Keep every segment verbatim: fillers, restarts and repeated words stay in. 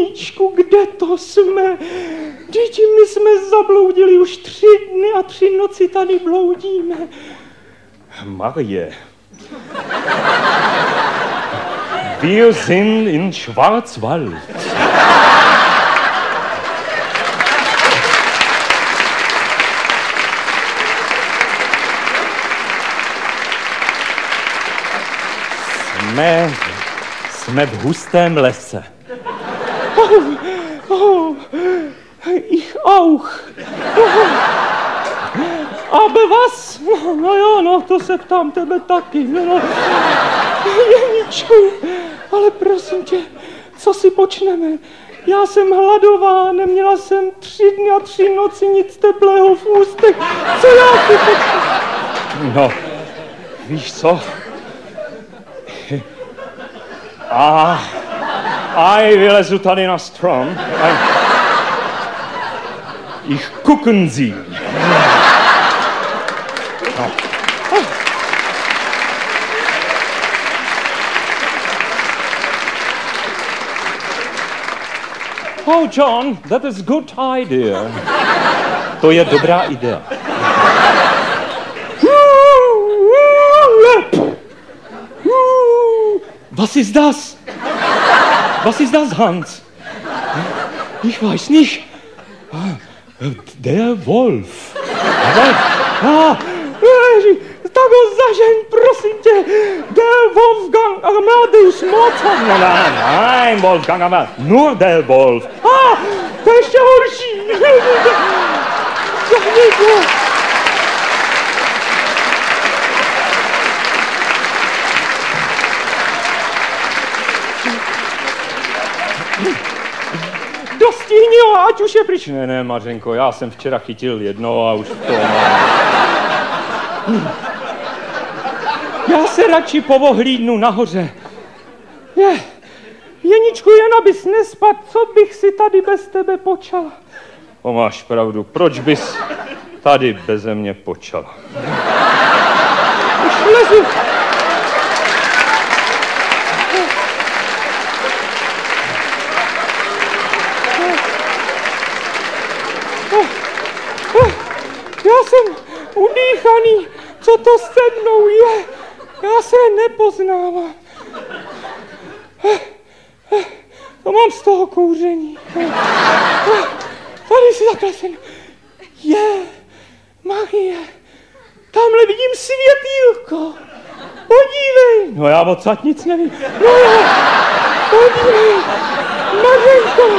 Jeníčku, kde to jsme? Děti, my jsme zabloudili už tři dny a tři noci tady bloudíme. Marie. Wir sind in Schwarzwald. Jsme, jsme v hustém lese. Oh, oh, ich auch. Oh. Aber was? No, no jo, no, to se ptám tebe taky. No. Jeníčku, ale prosím tě, co si počneme? Já jsem hladová, neměla jsem tři dny a tři noci nic teplého v ústech. Co já si počnu? No, víš co? A, aj vylezu tady na strom. Aj, ich gucken Sie. No. Oh, John, that is good idea. To je dobrá idea. Was ist das? Was ist das, Hans? Ich weiß nicht. Der Wolf. Aber, ah, tak ho zažeň, prosím tě. Der Wolfgang Amadeus Mozart. No, nein, nein, Wolfgang Amadeus. Nur der Wolf. Ah, to je ještě horší. Dostihni ho, ať už je pryč. Ne, ne, Mařenko, já jsem včera chytil jedno a už to mám. Já se radši povohlídnu nahoře. Je, Jeníčku, jen abys nespad, co bych si tady bez tebe počala? O, máš pravdu, proč bys tady beze mě počala? Už lezu. Já jsem udýchaný, co to se mnou je? Já se nepoznávám. To mám z toho kouření. Tady si takhle jsem. Je, Marie, tamhle vidím světýlko. Podívej. No já odsaď nic nevím. No jo, podívej, Mařenko.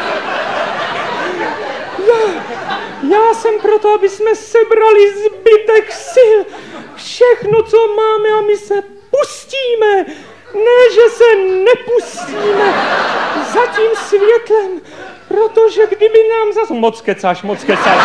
Já, já jsem proto, aby jsme sebrali zbytek sil. Všechno, co máme, a my se pustíme. Ne, že se nepustíme za tím světlem, protože kdyby nám zas... Moc kecáš, moc kecáš.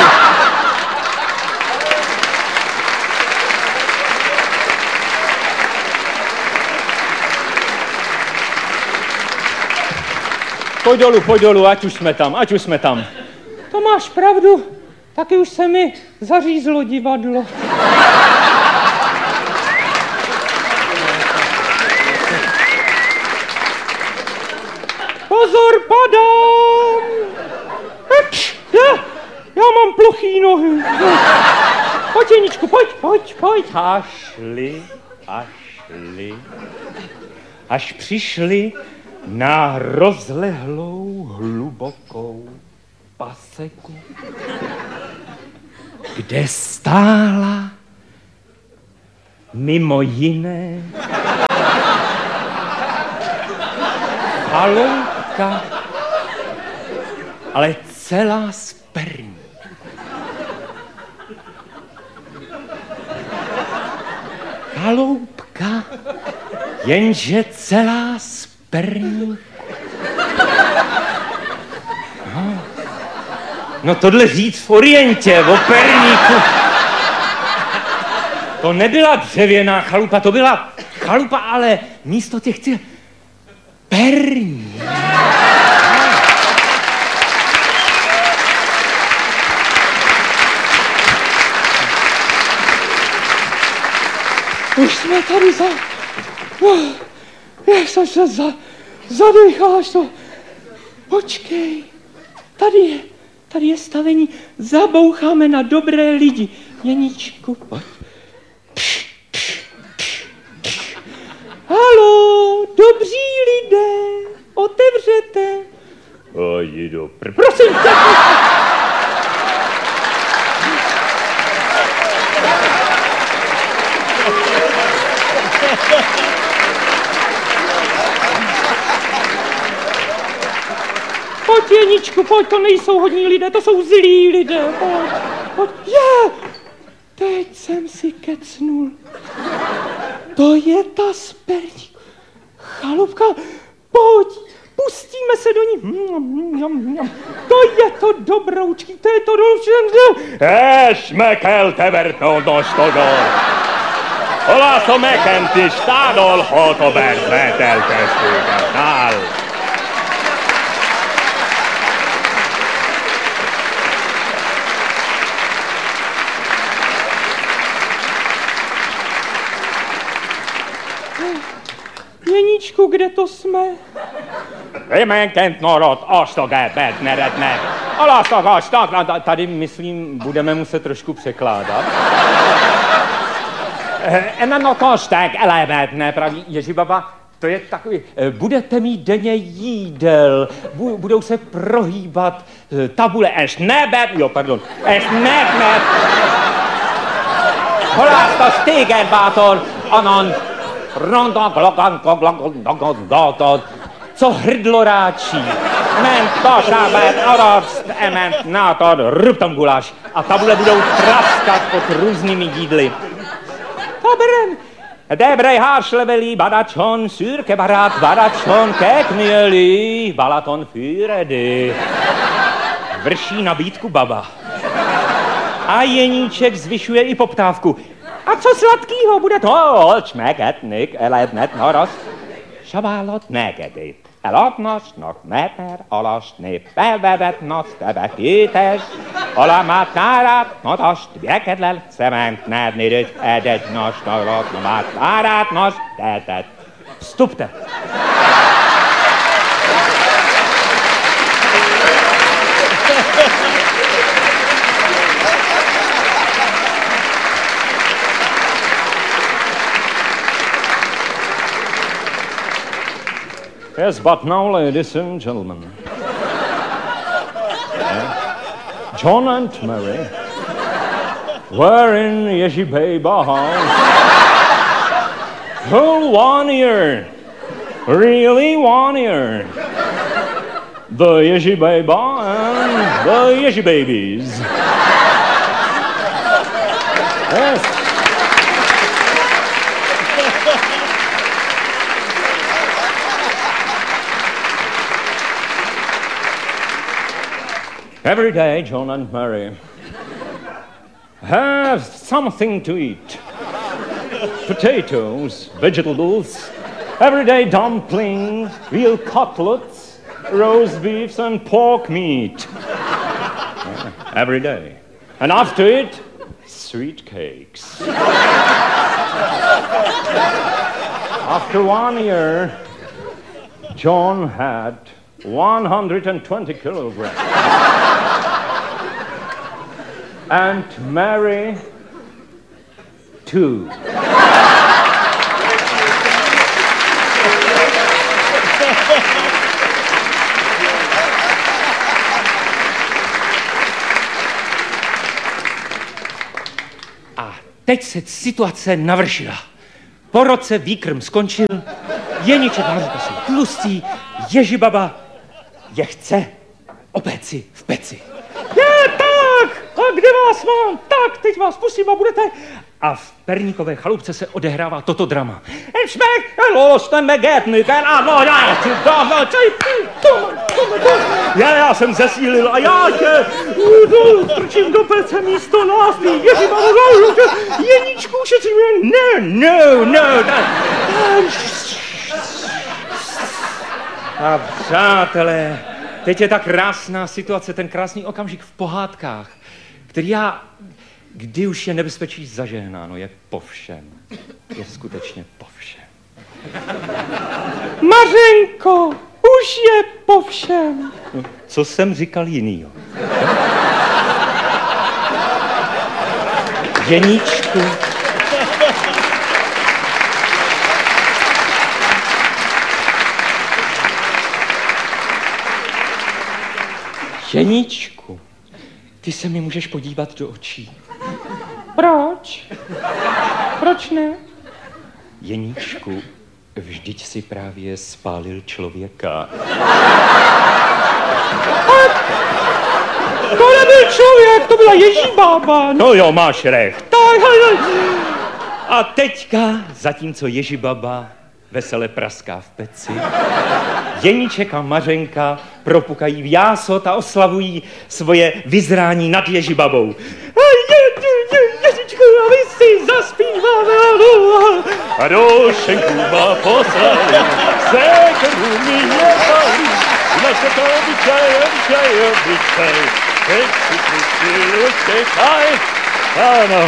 Pojď dolů, pojď dolů, ať už jsme tam, ať už jsme tam. To máš pravdu, taky už se mi zařízlo divadlo. Pozor, padám! Eč, já, já mám plochý nohy. Pojď, Jeníčku, pojď, pojď, pojď. A šli, a šli, až přišli na rozlehlou, hlubokou paseku, kde stála mimo jiné chaloupka, ale celá z perní. Chaloupka, jenže celá z perní. No, no tohle říct v Orientě, o perníku. To nebyla dřevěná chalupa, to byla chalupa, ale místo těch cíl perní. Už jsme tady za... Oh, jak jsem se za, zadýchal, až to... Počkej, tady je, tady je stavení. Zaboucháme na dobré lidi. Jeníčku, pojď. Haló, dobří lidé, otevřete. Pojdi do pr... Prosím tě. Pojď, Jeníčku, pojď, to nejsou hodní lidé, to jsou zlí lidé, pojď, pojď. Je, teď jsem si kecnul. To je ta sperník. Chalupka, pojď, pustíme se do ní. To je to dobroučký, to je to dobroučký. Es mekel tevertől dostodol. Olászom mekent is tádol, hotobert veteltestőket áll. Jeníčku, kde to jsme? Vymenkent norot, ostogebet neredne. Olásztagas, tak, tady, myslím, budeme muset trošku překládat. Emeno kostek elevetne, praví Ježibaba, to je takový, budete mít denně jídel, budou se prohýbat tabule, es nebet, jo, pardon, es nebet. Holásztas téged, bátor, anon, rondoglogan, co hrdlo ráčí. Ment tosábet, arost, ement nátor, ruptom guláš. A tabule budou traskat pod různými jídly. Taberen, debrej hárslevelí, badačon, szürke barát, badačon, kekmělí, balaton füredy. Vrší nabídku baba. A Jeníček zvyšuje i poptávku. A co sladkýho bude to? Čmegetnik, elednet narast. Sabálot negedét. Eladnasnak meter alasni, felvevetnas tevetítes, alamát nárát, nadast vjekedlel, cement nádnirőt, edet nasnak raknamát, nárát nas, tetet. Vstupte. Yes, but now, ladies and gentlemen, yeah, John and Mary were in Yeshibaba house whole one year, really one year. The Yeshibaba and the Yeshibabies. Yes. Every day, John and Mary have something to eat. Potatoes, vegetables, everyday dumplings, veal cutlets, roast beefs, and pork meat. Yeah, every day. And after it, sweet cakes. After one year, John had one hundred twenty kilograms. And Mary, two. A teď se situace navršila. Po roce výkrm skončil, Jeníček a Mařka jsou tlustí, Ježibaba je chce o péci v peci. Je tak! A kde vás mám? Tak, teď vás pustím a budete... A v perníkové chalupce se odehrává toto drama. Já, já jsem zesílil a já tě strčím do pece místo nás. Jeníčku ušetřím. No, no, no. A přátelé, teď je ta krásná situace, ten krásný okamžik v pohádkách, který já, kdy už je nebezpečí zažehnáno, je po všem. Je skutečně po všem. Mařenko, už je po po všem. No, co jsem říkal jinýho? Jeníčku. Jeníčku, ty se mi můžeš podívat do očí. Proč? Proč ne? Jeníčku, vždyť si právě spálil člověka. To nebyl člověk, to byla Ježibába. No jo, máš recht. Tak, a teďka, zatímco Ježibaba vesele praská v peci, Jeníček a Mařenka propukají v jásot a oslavují svoje vyzrání nad Ježibabou. Ježičku, a vy si zaspíváme. A do šenku má poslali, se krůmi nebali, naše to obyčaj, obyčaj, obyčaj, teď si přišli, utěkaj. Ano.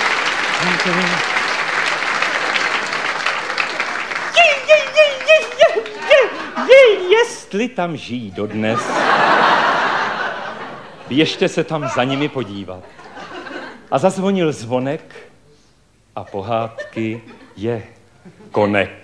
Jestli tam žijí dodnes, běžte se tam za nimi podívat. A zazvonil zvonek a pohádky je konek.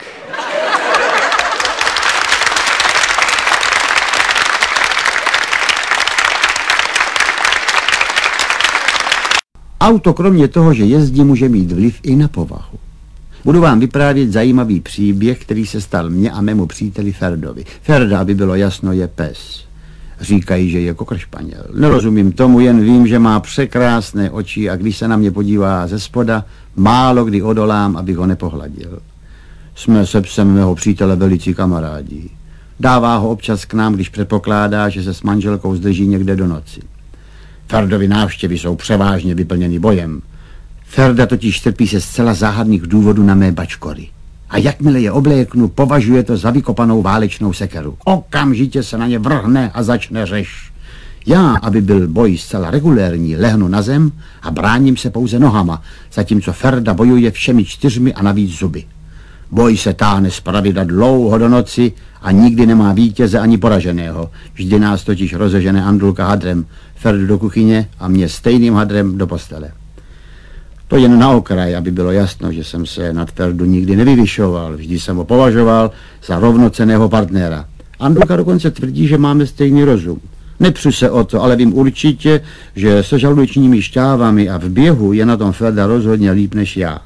Auto kromě toho, že jezdí, může mít vliv i na povahu. Budu vám vyprávět zajímavý příběh, který se stal mně a mému příteli Ferdovi. Ferda, aby bylo jasno, je pes. Říkají, že je kokršpaněl. Nerozumím tomu, jen vím, že má překrásné oči a když se na mě podívá ze spoda, málo kdy odolám, abych ho nepohladil. Jsme se psem mého přítele velicí kamarádi. Dává ho občas k nám, když předpokládá, že se s manželkou zdrží někde do noci. Ferdovi návštěvy jsou převážně vyplněny bojem. Ferda totiž trpí se zcela záhadných důvodů na mé bačkory. A jakmile je obléknu, považuje to za vykopanou válečnou sekeru. Okamžitě se na ně vrhne a začne řeš. Já, aby byl boj zcela regulérní, lehnu na zem a bráním se pouze nohama, zatímco Ferda bojuje všemi čtyřmi a navíc zuby. Boj se táhne zpravidla dlouho do noci a nikdy nemá vítěze ani poraženého. Vždy nás totiž rozežene Andulka hadrem, Ferdu do kuchyně a mě stejným hadrem do postele. To jen na okraj, aby bylo jasno, že jsem se nad Ferdu nikdy nevyvyšoval. Vždy jsem ho považoval za rovnocenného partnera. Andulka dokonce tvrdí, že máme stejný rozum. Nepřu se o to, ale vím určitě, že se žaludečními šťávami a v běhu je na tom Ferda rozhodně líp než já.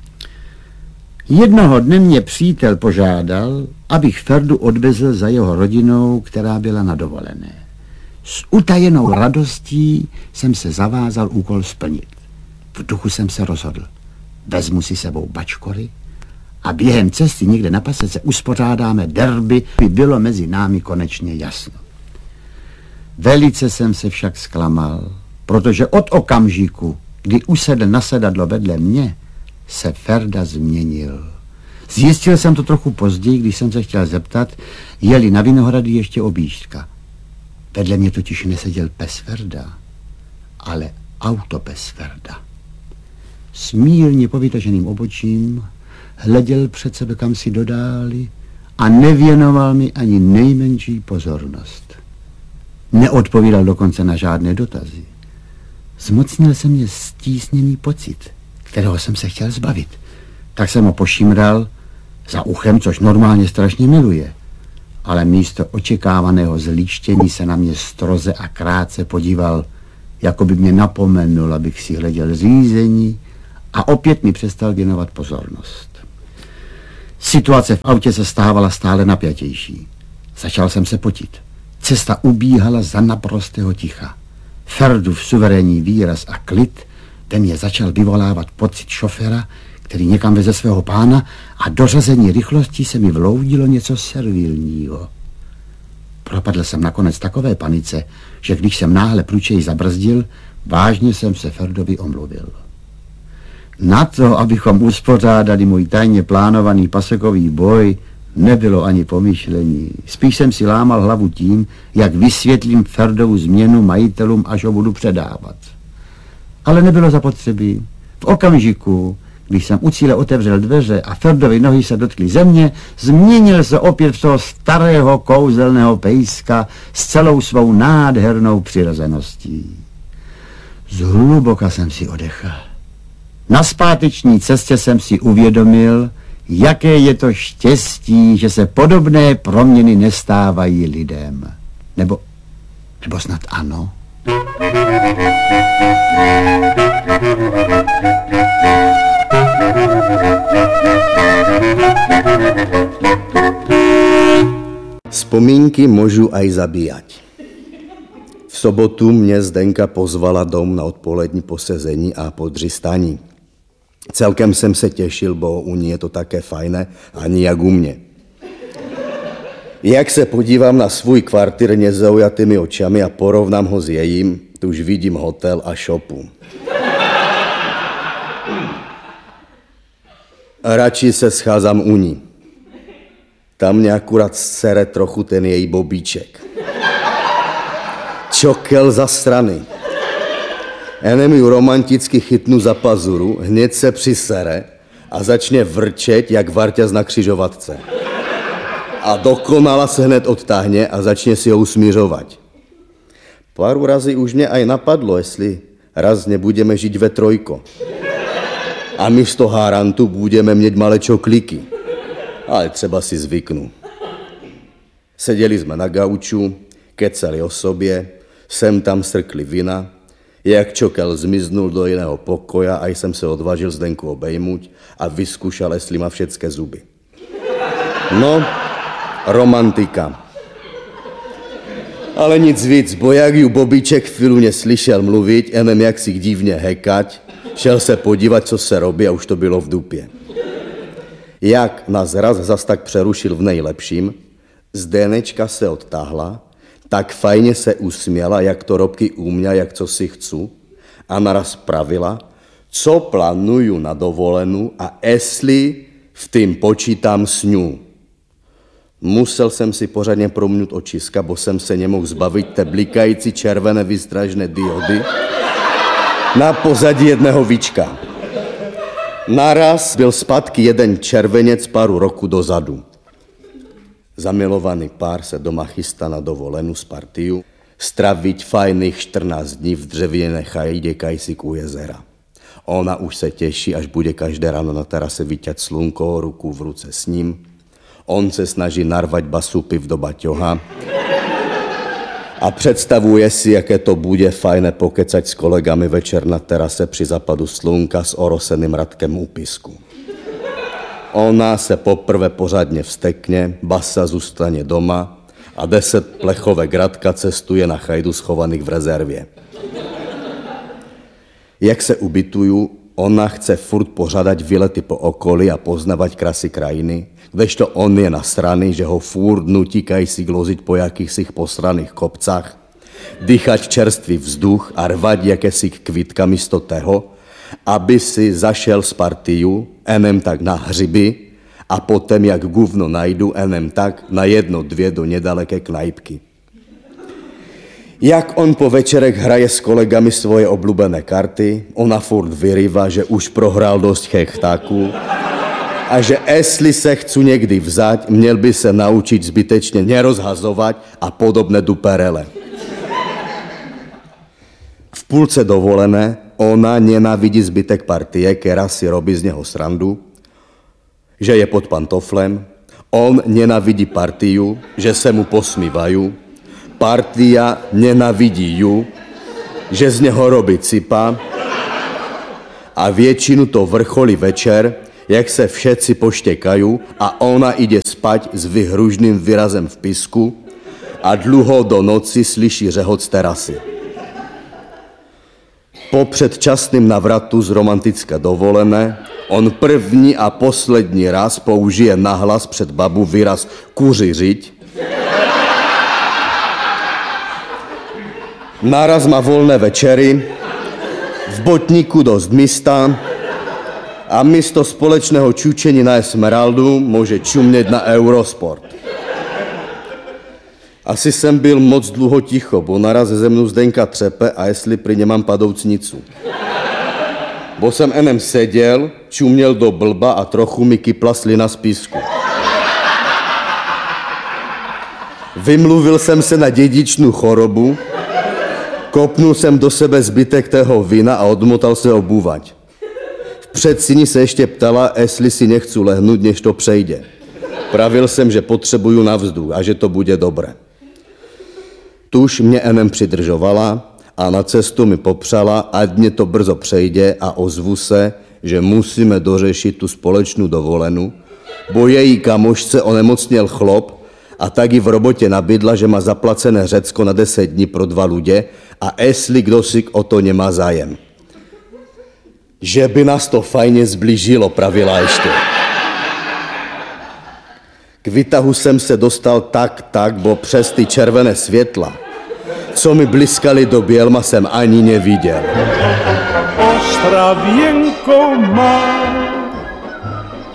Jednoho dne mě přítel požádal, abych Ferdu odvezl za jeho rodinou, která byla na dovolené. S utajenou radostí jsem se zavázal úkol splnit. V duchu jsem se rozhodl. Vezmu si sebou bačkory a během cesty někde na pasece uspořádáme derby, by bylo mezi námi konečně jasno. Velice jsem se však zklamal, protože od okamžiku, kdy usedl na sedadlo vedle mě, se Ferda změnil. Zjistil jsem to trochu později, když jsem se chtěl zeptat, je-li na Vinohrady ještě objížďka. Vedle mě totiž neseděl pes Ferda, ale autopes Ferda. S mírně povytaženým obočím hleděl před sebe kamsi do dály a nevěnoval mi ani nejmenší pozornost. Neodpovídal dokonce na žádné dotazy. Zmocnil se mě stísněný pocit, kterého jsem se chtěl zbavit. Tak jsem ho pošimral za uchem, což normálně strašně miluje. Ale místo očekávaného zlíčtění se na mě stroze a krátce podíval, jako by mě napomenul, abych si hleděl řízení, a opět mi přestal věnovat pozornost. Situace v autě se stávala stále napjatější. Začal jsem se potit. Cesta ubíhala za naprostého ticha. Ferdův suverénní výraz a klid ve mně začal vyvolávat pocit šoféra, který někam veze svého pána, a do řazení rychlostí se mi vloudilo něco servilního. Propadl jsem nakonec takové panice, že když jsem náhle průčej zabrzdil, vážně jsem se Ferdovi omluvil. Na to, abychom uspořádali můj tajně plánovaný pasekový boj, nebylo ani pomyšlení. Spíš jsem si lámal hlavu tím, jak vysvětlím Ferdovu změnu majitelům, až ho budu předávat. Ale nebylo zapotřebí. V okamžiku, Když jsem u cíle otevřel dveře a Ferdovi nohy se dotkly země, změnil se opět v toho starého kouzelného pejska s celou svou nádhernou přirozeností. Zhluboka jsem si odechl. Na zpáteční cestě jsem si uvědomil, jaké je to štěstí, že se podobné proměny nestávají lidem. Nebo, nebo snad ano? Vzpomínky můžu aj zabíjať. V sobotu mě Zdenka pozvala dom na odpolední posezení a podřistání. Celkem jsem se těšil, bo u ní je to také fajné, ani jak u mě. Jak se podívám na svůj kvartír nezaujatými očami a porovnám ho s jejím, tu už vidím hotel a shopu. Radši se scházám u ní. Tam mě akurát sere trochu ten její bobíček. Čokel za strany. Enem ju romanticky chytnu za pazuru, hned se přisere a začne vrčet jak varťas na křižovatce. A dokonala se hned odtáhne a začne si ho usmířovat. Pár razy už mě aj napadlo, jestli raz nebudeme žiť ve trojko. A místo hárantu budeme mít malé čoklíky. Ale třeba si zvyknu. Seděli jsme na gauču, kecali o sobě, sem tam strkli vina, jak čokel zmiznul do jiného pokoja a jsem se odvážil Zdenku obejmuť a vyskúšal, jestli má všetké zuby. No, romantika. Ale nic víc, bo jak ju Bobíček chvíľu neslyšel mluvit, enem jak si divně hekať, šel se podívat, co se robí a už to bylo v dupě. Jak nás raz zas tak přerušil v nejlepším, Zdenečka se odtáhla, tak fajně se usměla, jak to robky uměla, jak co si chcu, a naraz pravila, co plánuju na dovolenou a jestli v tým počítám s ňu. Musel jsem si pořádně promnout očiska, bo jsem se nemohl zbavit té blikající červené výstražné diody na pozadí jedného víčka. Naraz byl zpátky jeden červenec páru roku dozadu. Zamilovaný pár se doma chystá na dovolenou z partiu, straviť fajných čtrnáct dní v dřevěné chajdě kajsík u jezera. Ona už se těší, až bude každé ráno na terase vyťať slunko, ruku v ruce s ním. On se snaží narvať basupy do baťoha a představuje si, jaké to bude fajné pokecať s kolegami večer na terase při západu slunka s oroseným radkem úpisku. Ona se poprvé pořádně vstekne, basa zůstane doma a deset plechovek radka cestuje na chajdu schovaných v rezervě. Jak se ubytuju, ona chce furt pořádať výlety po okolí a poznávať krasy krajiny, kdežto on je nasraný, že ho furt nutí kajsík loziť po jakýchsi posraných kopcach, dýchať čerstvý vzduch a rvať jakési kvítka místo toho, aby si zašel z partiu, enem tak na hřiby a potom, jak guvno najdu, enem tak na jedno, dvě do nedaleké knajpky. Jak on po večerech hraje s kolegami svoje obľúbené karty, ona furt vyrýva, že už prohrál dosť chechtáků a že jestli se chcu někdy vzať, měl by se naučiť zbytečně nerozhazovat a podobné duperele. V půlce dovolené ona nenávidí zbytek partie, která si robí z něho srandu, že je pod pantoflem, on nenávidí partiu, že se mu posmívajú, partia nenávidí ju, že z něho robí cipa a většinu to vrcholí večer, jak se všetci poštěkajú a ona ide spať s vyhružným výrazem v pisku a dlouho do noci slyší řehot z terasy. Po předčasným navratu z romantické dovolené on první a poslední raz použije nahlas před babu výraz kuři řiď. Naraz má volné večery, v botníku dost místa a místo společného čučení na Esmeraldu může čumět na Eurosport. Asi jsem byl moc dlouho ticho, bo naraz ze mnou Zdenka třepe a jestli pri nemám padoucnicu. bo jsem enem seděl, čuměl do blba a trochu mi kypla slina z písku. Vymluvil jsem se na dědičnou chorobu, kopnul jsem do sebe zbytek tého vína a odmotal se obúvať. V předsíni se ještě ptala, jestli si nechci lehnout, než to přejde. Pravil jsem, že potřebuju na vzduch a že to bude dobré. Tuž mě enem přidržovala a na cestu mi popřala, ať mě to brzo přejde a ozvu se, že musíme dořešit tu společnou dovolenou, bo její kamošce onemocněl chlop a tak ji v robotě nabídla, že má zaplacené Řecko na deset dní pro dva lidé a jestli kdo si o to nemá zájem. Že by nás to fajně zblížilo, pravila ještě. K výtahu jsem se dostal tak, tak, bo přes ty červené světla, co mi bliskaly do bělma, jsem ani neviděl. Ostravěnko má